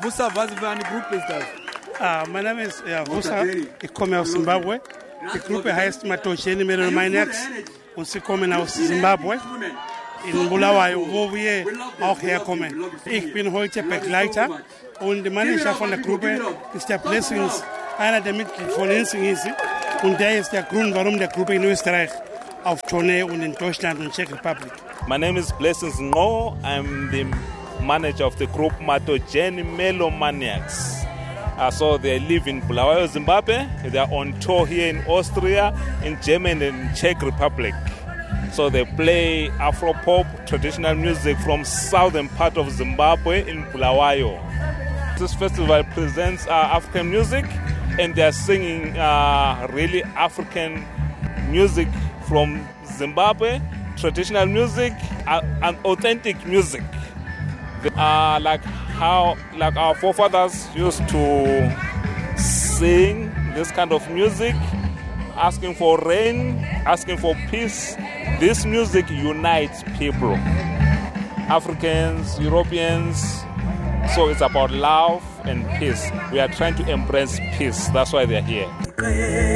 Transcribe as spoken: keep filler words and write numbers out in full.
Vusa Vazivani group is that? Uh, my name is uh, Vusa. Ik kom uit Zimbabwe. De groep heet Matogeni Melomaniacs. Und kommen aus Zimbabwe. In Bulawayo, wo wir auch herkommen. Ich bin heute Begleiter und der Manager von der Gruppe ist der Blessings, einer der Mitglieder von Ensing. Und der ist der Grund, warum der Gruppe in Österreich auf Tournee und in Deutschland und Czech Republic. My name is Blessings Ngo. I'm the manager of the group Matogeni Melomaniacs. Uh, so they live in Bulawayo, Zimbabwe. They are on tour here in Austria, in Germany, and Czech Republic. So they play Afro-pop, traditional music from southern part of Zimbabwe in Bulawayo. This festival presents uh, African music, and they are singing uh, really African music from Zimbabwe, traditional music, uh, and authentic music. Uh, like how like our forefathers used to sing this kind of music, asking for rain, asking for peace. This music unites people, Africans, Europeans, so it's about love and peace. We are trying to embrace peace, that's why they're here.